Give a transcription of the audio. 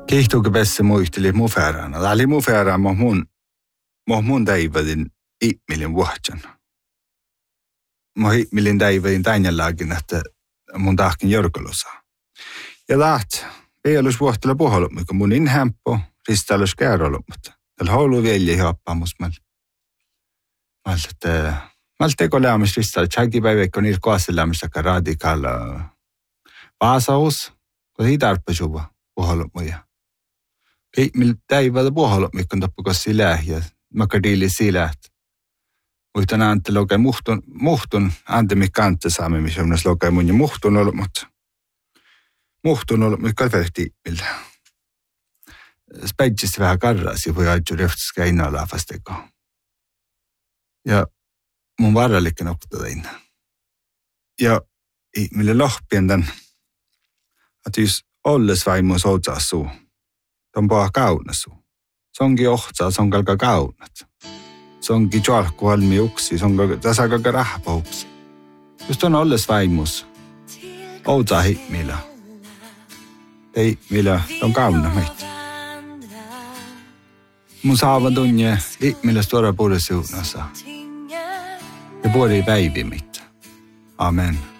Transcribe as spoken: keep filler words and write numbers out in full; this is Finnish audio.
Kihtuukin pesse muisteli mun färänä. Tämä oli mun färänä, mutta mun, mun täivadin ihmilin vuohtjan. Mä ihmilin täivadin tänjälläkin, että mun tahkin jorkolossa. Ja taht, ei olisi vuohtella puhalla, mikä mun inhämppo, ristälys käärolo, mutta tällä haulu vielä ei happaamus. Mä olen teko lämmis ristälys, tjäki päiväikko niillä kohdassa lämmistäkään radikaalla vaasaus, kun ei tarpeeksi juba puhalla muja. Ei millä täivada puhalla, mikä on tappukas sillä ja mä diili sillä, että muistan ante lokea muhtun, muhtun, ante mikä ante saamme, missä on lokea mun ja muhtun ollut, mutta muhtun ollut, mikä on verhti millä. Späitsistä vähän karrasi, voi aitju rehtiska innalla vasteko. Ja mun varallikin opettaa inna. Ja millä lohpien tämän, että jos olles vaimus outsaa suu, on paha kaunasu. Se onkin ohtsaa, se on kalka kaunat. Se onkin tjalkku halmi uksi, se on tässä kalka rahpauksi. Just on olles vaimus. Outsaa hihmillä. Ei, millä on kauna meitä. Mun saavan tunne hihmillä stora puolesiunassa. Ja puoli päivi mitään. Amen.